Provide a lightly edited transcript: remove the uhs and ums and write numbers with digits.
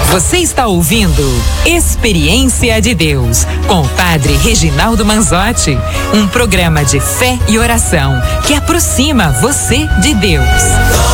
Você está ouvindo Experiência de Deus com o Padre Reginaldo Manzotti, um programa de fé e oração que aproxima você de Deus.